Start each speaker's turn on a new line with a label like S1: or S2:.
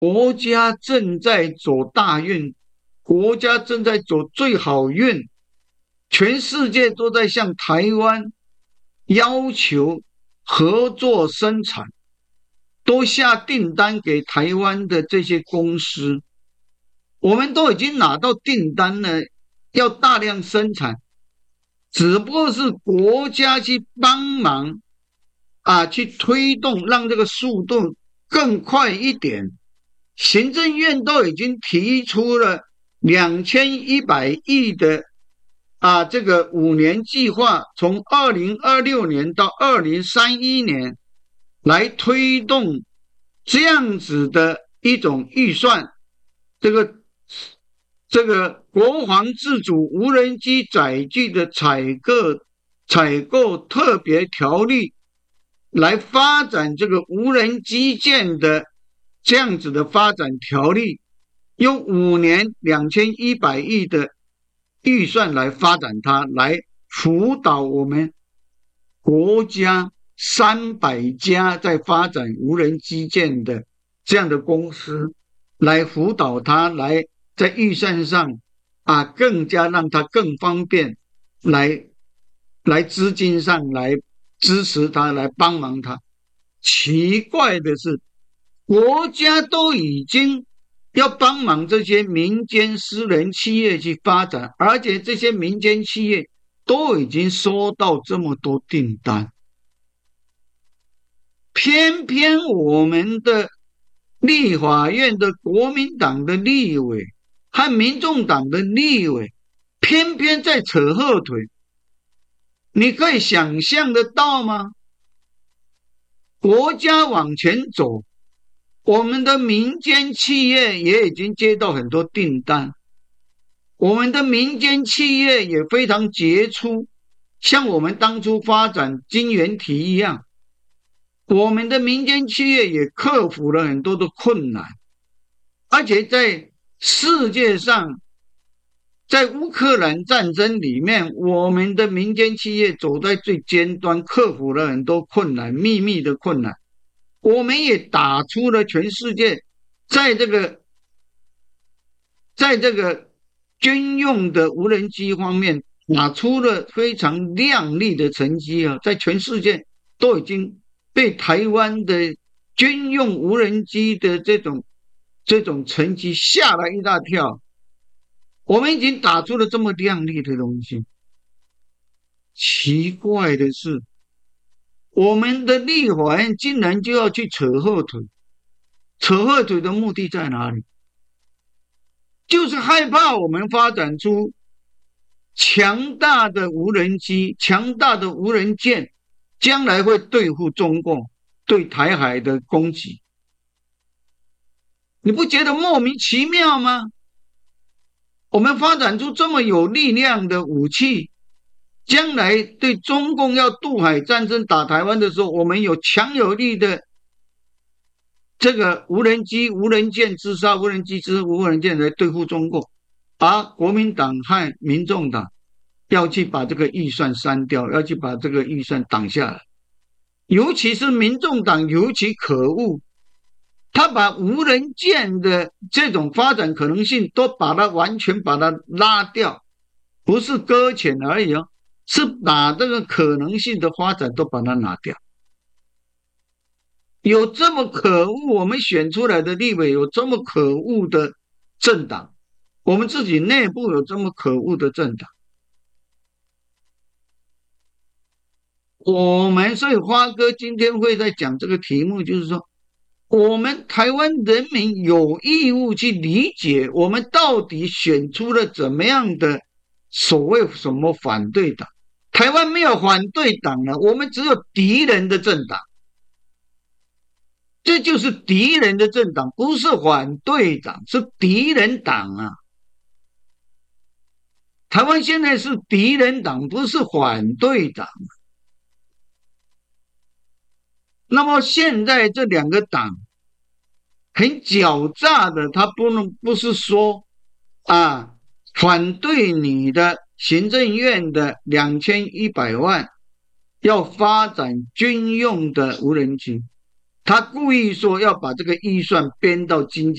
S1: 国家正在走大运，国家正在走最好运，全世界都在向台湾要求合作生产，都下订单给台湾的这些公司，我们都已经拿到订单了，要大量生产，只不过是国家去帮忙去推动，让这个速度更快一点。行政院都已经提出了2100亿的这个5年计划，从2026年到2031年来推动这样子的一种预算。这个国防自主无人机载具的采购特别条例，来发展这个无人机舰的这样子的发展条例，用5年2100亿的预算来发展它，来辅导我们国家300家在发展无人机舰的这样的公司，来辅导它，来在预算上更加让它更方便，来资金上来支持它，来帮忙它。奇怪的是，国家都已经要帮忙这些民间私人企业去发展，而且这些民间企业都已经收到这么多订单，偏偏我们的立法院的国民党的立委和民众党的立委偏偏在扯后腿，你可以想象得到吗？国家往前走，我们的民间企业也已经接到很多订单，我们的民间企业也非常杰出，像我们当初发展晶圆体一样，我们的民间企业也克服了很多的困难，而且在世界上，在乌克兰战争里面，我们的民间企业走在最尖端，克服了很多困难，秘密的困难。我们也打出了全世界在这个军用的无人机方面打出了非常亮丽的成绩在全世界都已经被台湾的军用无人机的这种成绩吓了一大跳。我们已经打出了这么亮丽的东西，奇怪的是，我们的立法院竟然就要去扯后腿，扯后腿的目的在哪里？就是害怕我们发展出强大的无人机、强大的无人舰，将来会对付中共对台海的攻击。你不觉得莫名其妙吗？我们发展出这么有力量的武器，将来对中共要渡海战争打台湾的时候，我们有强有力的这个无人机、无人舰自杀、无人机自无人舰来对付中共，而国民党和民众党要去把这个预算删掉，要去把这个预算挡下来。尤其是民众党尤其可恶，他把无人舰的这种发展可能性都把它完全把它拉掉，不是搁浅而已是把这个可能性的发展都把它拿掉。有这么可恶，我们选出来的立委有这么可恶的政党，我们自己内部有这么可恶的政党，所以花哥今天会在讲这个题目，就是说我们台湾人民有义务去理解，我们到底选出了怎么样的所谓什么反对党。台湾没有反对党了，我们只有敌人的政党，这就是敌人的政党，不是反对党，是敌人党啊。台湾现在是敌人党，不是反对党。那么现在这两个党很狡诈的，他不是说反对你的行政院的2100万要发展军用的无人机，他故意说要把这个预算编到经济